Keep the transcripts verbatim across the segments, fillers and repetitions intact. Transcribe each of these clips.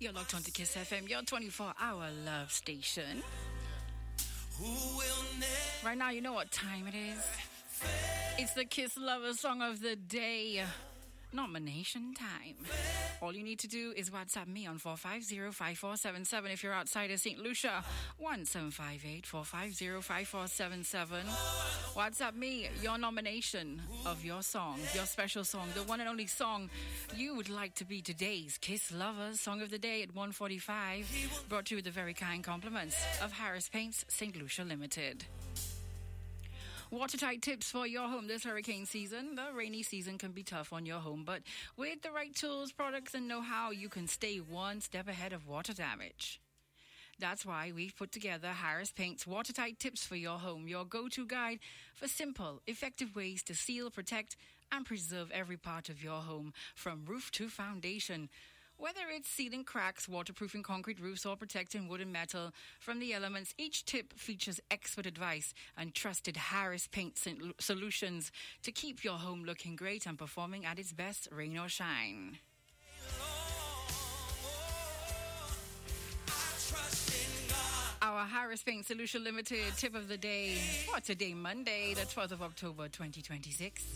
You're locked onto Kiss F M, your twenty-four hour love station. Right now, you know what time it is. It's the Kiss Lover Song of the Day. Nomination time. All you need to do is WhatsApp me on four five zero, five four seven seven if you're outside of Saint Lucia. one seven five eight, four five zero, five four seven seven. WhatsApp me your nomination of your song, your special song, the one and only song you would like to be today's Kiss Lovers Song of the Day at one forty-five. Brought to you with the very kind compliments of Harris Paints Saint Lucia Limited. Watertight tips for your home this hurricane season. The rainy season can be tough on your home, but with the right tools, products, and know-how, you can stay one step ahead of water damage. That's why we've put together Harris Paint's Watertight Tips for your home, your go-to guide for simple, effective ways to seal, protect, and preserve every part of your home, from roof to foundation. Whether it's sealing cracks, waterproofing concrete roofs, or protecting wood and metal from the elements, each tip features expert advice and trusted Harris Paint solutions to keep your home looking great and performing at its best, rain or shine. Our Harris Paint Solution Limited tip of the day for today, Monday, the twelfth of October, twenty twenty-six.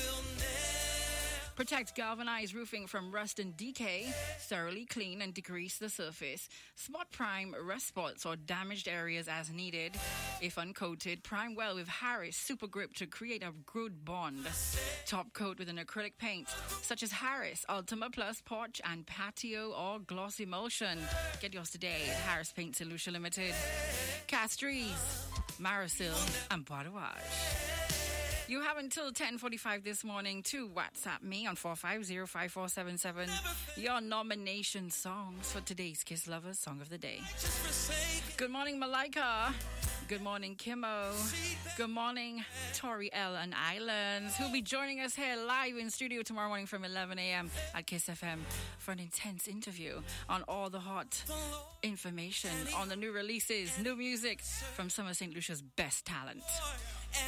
Protect galvanized roofing from rust and decay. Thoroughly clean and degrease the surface. Spot prime rust spots or damaged areas as needed. If uncoated, prime well with Harris Super Grip to create a good bond. Top coat with an acrylic paint such as Harris Ultima Plus Porch and Patio or Gloss Emulsion. Get yours today at Harris Paint Solution Limited. Castries, Marisil, and Badawash. You have until ten forty-five this morning to WhatsApp me on four five zero, five four seven seven your nomination songs for today's Kiss Lovers Song of the Day. Good morning, Malika. Good morning, Kimmo. Good morning, Tori L and Islands, who'll be joining us here live in studio tomorrow morning from eleven a.m. at Kiss F M for an intense interview on all the hot information on the new releases, new music from some of Saint Lucia's best talent.